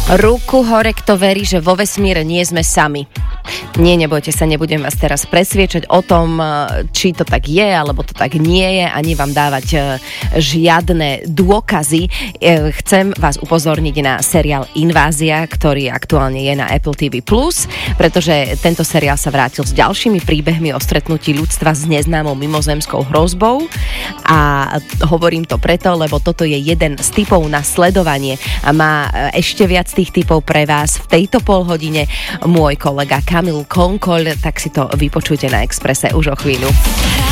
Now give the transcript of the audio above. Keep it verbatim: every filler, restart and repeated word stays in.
Ruku hore, kto verí, že vo vesmíre nie sme sami. Nie, nebojte sa, nebudem vás teraz presviečať o tom, či to tak je, alebo to tak nie je, ani vám dávať žiadne dôkazy. Chcem vás upozorniť na seriál Invázia, ktorý aktuálne je na Apple tí ví plus, pretože tento seriál sa vrátil s ďalšími príbehmi o stretnutí ľudstva s neznámou mimozemskou hrozbou a hovorím to preto, lebo toto je jeden z typov na sledovanie a má ešte viac tých typov pre vás v tejto polhodine môj kolega Kamil Konkoľ, tak si to vypočujte na Expresse už o chvíľu.